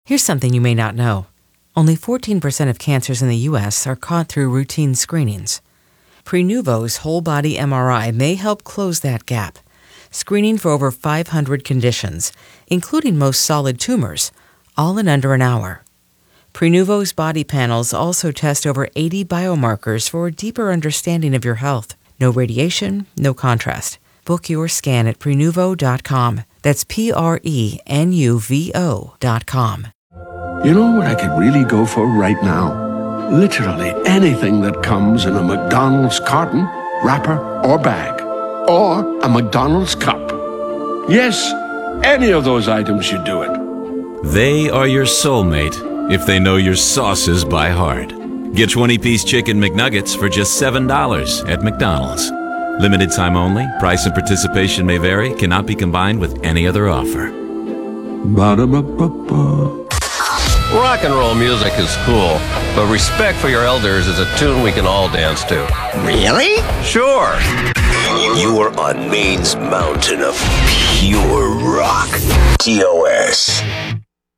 Here's something you may not know. Only 14% of cancers in the U.S. are caught through routine screenings. Prenuvo's whole-body MRI may help close that gap, screening for over 500 conditions, including most solid tumors, all in under an hour. Prenuvo's body panels also test over 80 biomarkers for a deeper understanding of your health. No radiation, no contrast. Book your scan at Prenuvo.com. That's Prenuvo.com. You know what I could really go for right now? Literally anything that comes in a McDonald's carton, wrapper, or bag. Or a McDonald's cup. Yes, any of those items should do it. They are your soulmate if they know your sauces by heart. Get 20-piece Chicken McNuggets for just $7 at McDonald's. Limited time only. Price and participation may vary. Cannot be combined with any other offer. Ba-da-ba-ba-ba. Rock and roll music is cool, but Respect for Your Elders is a tune we can all dance to. Really? Sure. You are on Maine's mountain of pure rock. TOS.